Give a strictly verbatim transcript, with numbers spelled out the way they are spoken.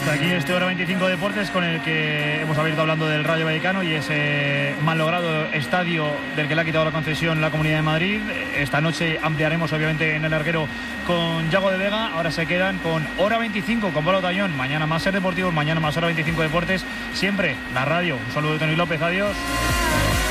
Hasta aquí este Hora veinticinco Deportes, con el que hemos abierto hablando del Rayo Vallecano y ese mal logrado estadio del que le ha quitado la concesión la Comunidad de Madrid. Esta noche ampliaremos obviamente en el larguero con Yago de Vega. Ahora se quedan con Hora veinticinco con Pablo Tallón. Mañana más Ser Deportivos, mañana más Hora veinticinco Deportes. Siempre la radio. Un saludo de Tony López, adiós.